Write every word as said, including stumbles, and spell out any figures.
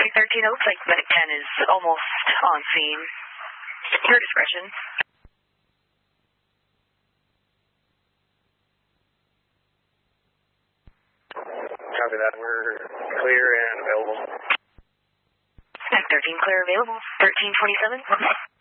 Site thirteen, it looks like Medic ten is almost on scene. Your discretion. Copy that. We're clear and available. Site thirteen, clear available. thirteen twenty-seven.